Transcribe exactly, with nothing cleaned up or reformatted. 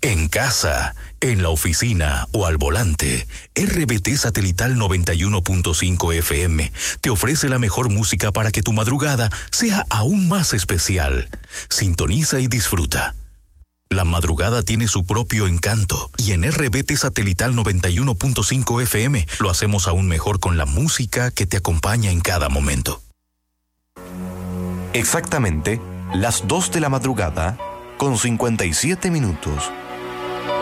En casa, en la oficina o al volante, R B T Satelital noventa y uno punto cinco F M te ofrece la mejor música para que tu madrugada sea aún más especial. Sintoniza y disfruta. La madrugada tiene su propio encanto y en R B T Satelital noventa y uno punto cinco F M lo hacemos aún mejor con la música que te acompaña en cada momento. Exactamente las dos de la madrugada con cincuenta y siete minutos.